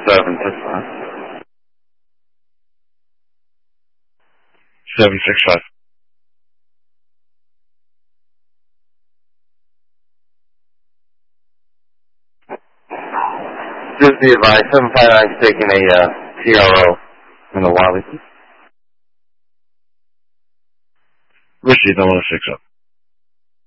765. 765. Just be advised, 759 is taking a CRO in the Wally. Received, I want to 6 up.